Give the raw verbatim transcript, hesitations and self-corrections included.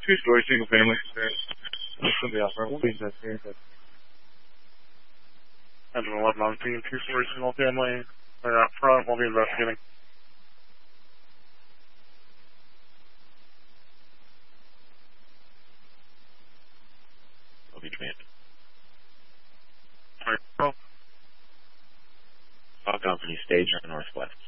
Two-story single family. Somebody else, right? We'll be just here. Engine eleven on scene, two-story single family. They're out front. We'll be investigating. Will be command. All right, well. All company, stage on northwest.